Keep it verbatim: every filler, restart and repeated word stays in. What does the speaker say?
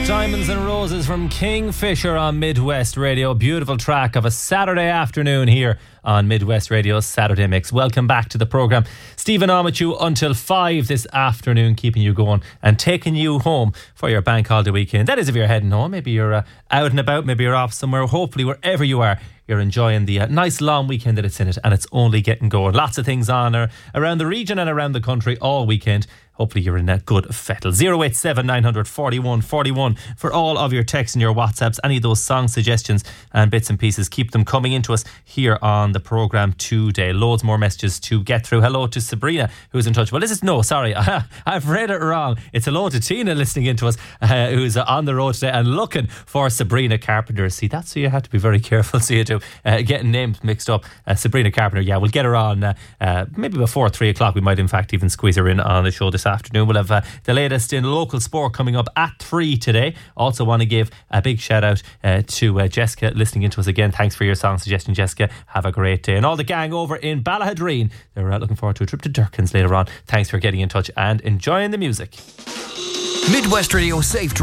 Diamonds and Roses from Kingfisher on Midwest Radio. Beautiful track of a Saturday afternoon here on Midwest Radio's Saturday Mix. Welcome back to the programme. Stephen on with you until five this afternoon, keeping you going and taking you home for your bank holiday weekend. That is if you're heading home. Maybe you're uh, out and about, maybe you're off somewhere. Hopefully wherever you are, you're enjoying the uh, nice long weekend that it's in it, and it's only getting going. Lots of things on uh, around the region and around the country all weekend. Hopefully you're in a good fettle. zero eight seven nine hundred forty-one forty-one for all of your texts and your WhatsApps. Any of those song suggestions and bits and pieces, keep them coming into us here on the programme today. Loads more messages to get through. Hello to Sabrina, who's in touch. Well, this is, no, sorry, I've read it wrong. It's hello to Tina listening into us, uh, who's uh, on the road today and looking for Sabrina Carpenter. See, that's who you have to be very careful, so you do, uh, getting names mixed up. Uh, Sabrina Carpenter, yeah, we'll get her on uh, uh, maybe before three o'clock. We might in fact even squeeze her in on the show this afternoon. We'll have uh, the latest in local sport coming up at three today. Also want to give a big shout out uh, to uh, Jessica listening into us again. Thanks for your song suggestion, Jessica. Have a great day. And all the gang over in Ballahadreen, they're uh, looking forward to a trip to Durkins later on. Thanks for getting in touch and enjoying the music. Midwest Radio Safe Drive.